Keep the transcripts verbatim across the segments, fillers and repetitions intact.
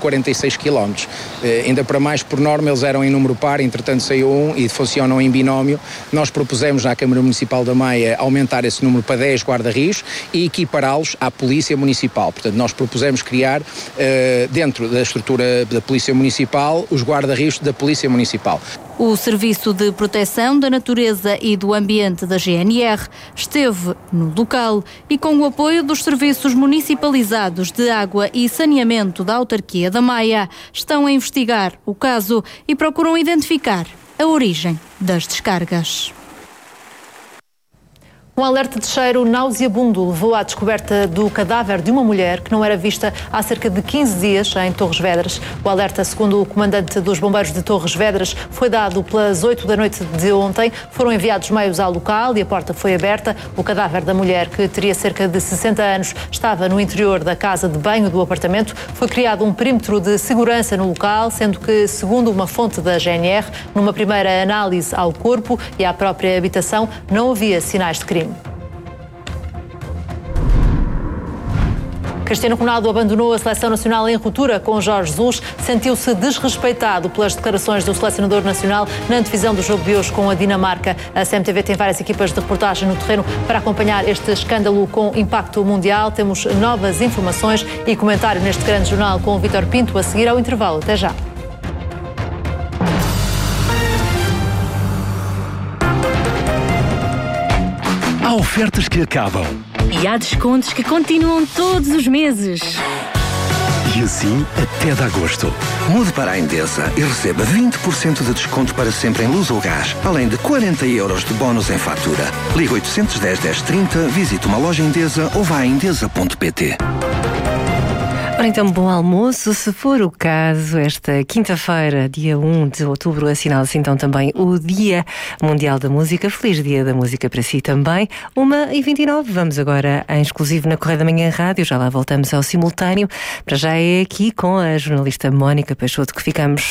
quarenta e seis quilómetros. Uh, ainda para mais, por norma, eles eram em número par, entretanto saiu um e funcionam em binómio. Nós propusemos à Câmara Municipal da Maia aumentar esse número para dez guarda-rios e equipará-los à Polícia Municipal. Portanto, nós propusemos criar, uh, dentro da estrutura da Polícia Municipal, os guarda-rios da Polícia Municipal. O Serviço de Proteção da Natureza e do Ambiente da G N R esteve no local e, com o apoio dos serviços municipalizados de água e saneamento da autarquia da Maia, estão a investigar o caso e procuram identificar a origem das descargas. Um alerta de cheiro nauseabundo levou à descoberta do cadáver de uma mulher que não era vista há cerca de quinze dias em Torres Vedras. O alerta, segundo o comandante dos bombeiros de Torres Vedras, foi dado pelas oito da noite de ontem. Foram enviados meios ao local e a porta foi aberta. O cadáver da mulher, que teria cerca de sessenta anos, estava no interior da casa de banho do apartamento. Foi criado um perímetro de segurança no local, sendo que, segundo uma fonte da G N R, numa primeira análise ao corpo e à própria habitação, não havia sinais de crime. Cristiano Ronaldo abandonou a seleção nacional em ruptura com Jorge Jesus. Sentiu-se desrespeitado pelas declarações do selecionador nacional na antevisão do jogo de hoje com a Dinamarca. A C M T V tem várias equipas de reportagem no terreno para acompanhar este escândalo com impacto mundial. Temos novas informações e comentário neste grande jornal com o Vítor Pinto a seguir ao intervalo. Até já. Há ofertas que acabam. E há descontos que continuam todos os meses. E assim até de agosto. Mude para a Endesa e receba vinte por cento de desconto para sempre em luz ou gás, além de quarenta euros de bónus em fatura. Ligue oitocentos e dez, dez trinta, visite uma loja Endesa ou vá a endesa ponto pt. Ora então, bom almoço, se for o caso. Esta quinta-feira, dia um de outubro, assinala-se então também o Dia Mundial da Música. Feliz Dia da Música para si também. uma e vinte e nove, vamos agora em exclusivo na Correio da Manhã Rádio, já lá voltamos ao simultâneo. Para já é aqui com a jornalista Mónica Peixoto que ficamos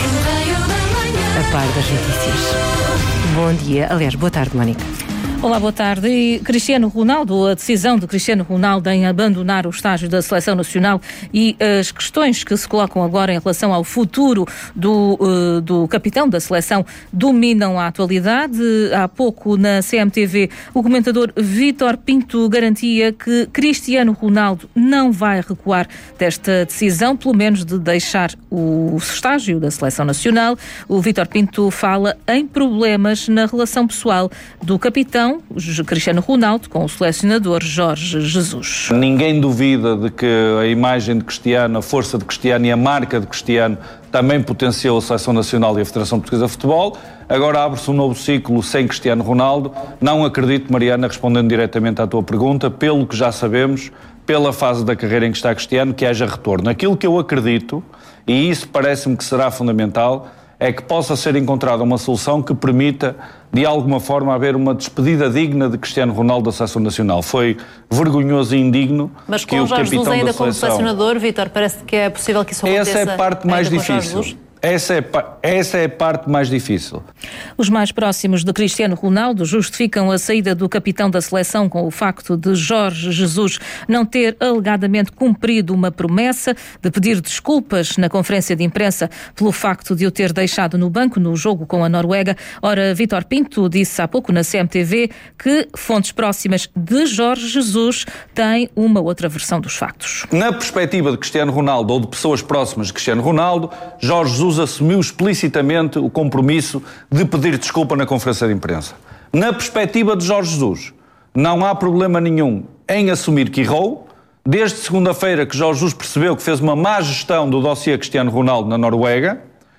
a par das notícias. Bom dia, aliás, boa tarde, Mónica. Olá, boa tarde. E Cristiano Ronaldo, a decisão de Cristiano Ronaldo em abandonar o estágio da Seleção Nacional e as questões que se colocam agora em relação ao futuro do, uh, do capitão da seleção dominam a atualidade. Há pouco na C M T V o comentador Vítor Pinto garantia que Cristiano Ronaldo não vai recuar desta decisão, pelo menos de deixar o estágio da Seleção Nacional. O Vítor Pinto fala em problemas na relação pessoal do capitão Cristiano Ronaldo com o selecionador Jorge Jesus. Ninguém duvida de que a imagem de Cristiano, a força de Cristiano e a marca de Cristiano também potenciou a Seleção Nacional e a Federação Portuguesa de Futebol. Agora abre-se um novo ciclo sem Cristiano Ronaldo. Não acredito, Mariana, respondendo diretamente à tua pergunta, pelo que já sabemos, pela fase da carreira em que está Cristiano, que haja retorno. Aquilo que eu acredito, e isso parece-me que será fundamental, é que possa ser encontrada uma solução que permita, de alguma forma, haver uma despedida digna de Cristiano Ronaldo da Seleção Nacional. Foi vergonhoso e indigno. Mas que com o Jorge Jesus capitão ainda da como seleção... selecionador, Vítor, parece que é possível que isso aconteça. Essa é a parte mais ainda com Jorge difícil. Jesus? Essa é, essa é a parte mais difícil. Os mais próximos de Cristiano Ronaldo justificam a saída do capitão da seleção com o facto de Jorge Jesus não ter alegadamente cumprido uma promessa de pedir desculpas na conferência de imprensa pelo facto de o ter deixado no banco no jogo com a Noruega. Ora, Vítor Pinto disse há pouco na C M T V que fontes próximas de Jorge Jesus têm uma outra versão dos factos. Na perspectiva de Cristiano Ronaldo ou de pessoas próximas de Cristiano Ronaldo, Jorge Jesus assumiu explicitamente o compromisso de pedir desculpa na conferência de imprensa. Na perspectiva de Jorge Jesus, não há problema nenhum em assumir que errou. Desde segunda-feira que Jorge Jesus percebeu que fez uma má gestão do dossiê Cristiano Ronaldo na Noruega,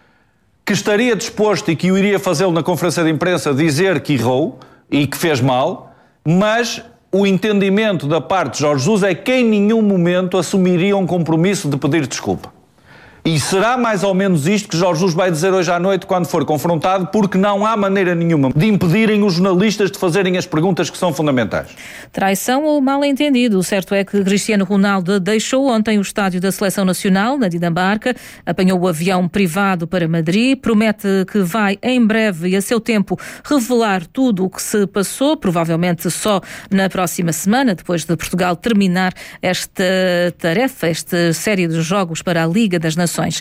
que estaria disposto e que o iria fazê-lo na conferência de imprensa dizer que errou e que fez mal, mas o entendimento da parte de Jorge Jesus é que em nenhum momento assumiria um compromisso de pedir desculpa. E será mais ou menos isto que Jorge Jesus vai dizer hoje à noite quando for confrontado, porque não há maneira nenhuma de impedirem os jornalistas de fazerem as perguntas que são fundamentais. Traição ou mal-entendido? O certo é que Cristiano Ronaldo deixou ontem o estádio da Seleção Nacional, na Dinamarca, apanhou o avião privado para Madrid, promete que vai em breve e a seu tempo revelar tudo o que se passou, provavelmente só na próxima semana, depois de Portugal terminar esta tarefa, esta série de jogos para a Liga das Nações.